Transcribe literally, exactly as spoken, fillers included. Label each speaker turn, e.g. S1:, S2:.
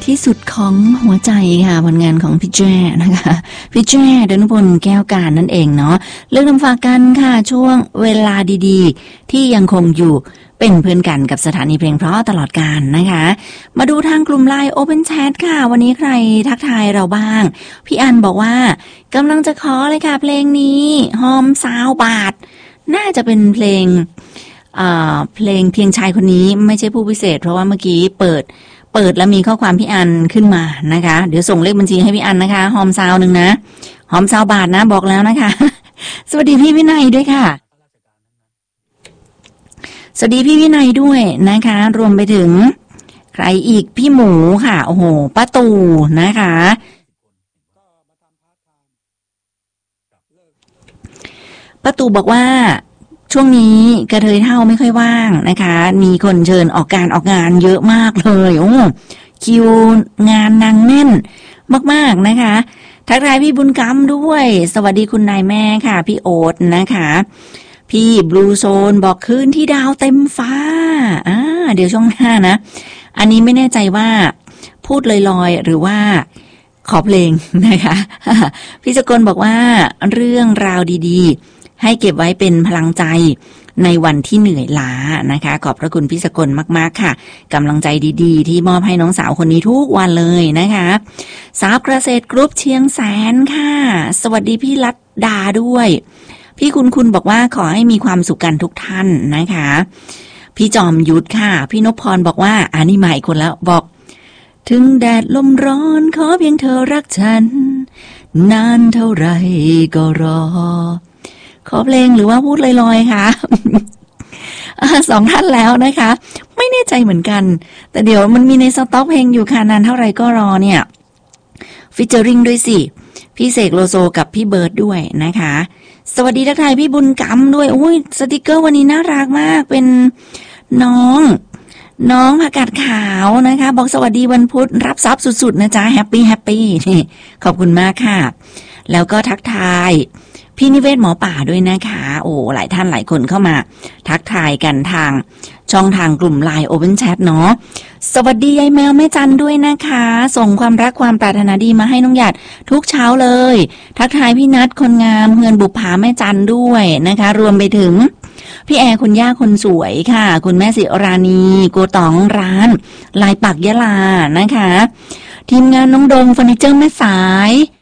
S1: ที่สุดของหัวใจค่ะผลงานของพี่แจ้นะคะพี่แจ้ดนุพลแก้วการนั่นเองเนาะเรื่องนำฝากกันค่ะช่วงเวลาดีๆที่ยังคงอยู่เป็นเพื่อนกันกับสถานีเพลงเพราะตลอดกาลนะคะมาดูทางกลุ่มไลน์ Open Chat ค่ะวันนี้ใครทักทายเราบ้างพี่อันบอกว่ากำลังจะขอเลยค่ะเพลงนี้หอมสาวบาทน่าจะเป็นเพลงอ่าเพลงเพียงชายคนนี้ไม่ใช่ผู้พิเศษเพราะว่าเมื่อกี้เปิดเปิดแล้วมีข้อความพี่อันขึ้นมานะคะเดี๋ยวส่งเลขบัญชีให้พี่อันนะคะหอมซาวนึงนะหอมซาวบาทนะบอกแล้วนะคะสวัสดีพี่วินัยด้วยค่ะสวัสดีพี่วินัยด้วยนะคะรวมไปถึงใครอีกพี่หมูค่ะโอ้โหป้าตูนะคะป้าตูบอกว่าช่วงนี้กระเทยเท่าไม่ค่อยว่างนะคะมีคนเชิญออกการออกงานเยอะมากเลยโอ้คิวงานนางแน่นมากๆนะคะทักทายพี่บุญกรรมด้วยสวัสดีคุณนายแม่ค่ะพี่โอ๊ตนะคะพี่บลูโซนบอกคืนที่ดาวเต็มฟ้าอ่าเดี๋ยวช่วงหน้านะอันนี้ไม่แน่ใจว่าพูดลอยๆหรือว่าขอเพลงนะคะพี่สกลบอกว่าเรื่องราวดีๆให้เก็บไว้เป็นพลังใจในวันที่เหนื่อยล้านะคะขอบพระคุณพี่สกลมากๆค่ะกำลังใจดีๆที่มอบให้น้องสาวคนนี้ทุกวันเลยนะคะสาวเกษตรกรุ๊ปเชียงแสนค่ะสวัสดีพี่รัตดาด้วยพี่คุณคุณบอกว่าขอให้มีความสุขกันทุกท่านนะคะพี่จอมยุทธค่ะพี่นพพรบอกว่าอันนี้ใหม่คนแล้วบอกถึงแดดลมร้อนขอเพียงเธอรักฉันนานเท่าไรก็รอขอเพลงหรือว่าพูดลอยๆค่ะ สองท่านแล้วนะคะไม่แน่ใจเหมือนกันแต่เดี๋ยวมันมีในสต็อกเพลงอยู่ค่ะนานเท่าไรก็รอเนี่ยฟิชเจอริงด้วยสิพี่เสกโลโซกับพี่เบิร์ดด้วยนะคะสวัสดีทักทายพี่บุญกรรมด้วยอุ้ยสติกเกอร์วันนี้น่ารักมากเป็นน้องน้องผักกาดขาวนะคะบอกสวัสดีวันพุธรับทรัพย์สุดๆนะจ๊ะแฮปปี้แฮปปี้นี่ขอบคุณมากค่ะแล้วก็ทักทายพี่นิเวศหมอป่าด้วยนะคะโอ้หลายท่านหลายคนเข้ามาทักทายกันทางช่องทางกลุ่ม ไลน์ Open Chat เนาะสวัสดียายแมวแม่จันด้วยนะคะส่งความรักความปรารถนาดีมาให้น้องหยาดทุกเช้าเลยทักทายพี่นัทคนงามเฮือนบุปผาแม่จันด้วยนะคะรวมไปถึงพี่แอร์คุณย่าคนสวยค่ะคุณแม่ศิราณีโกตองร้านลายปักยะลานะคะทีมงานน้องดงเฟอร์นิเจอร์แม่สาย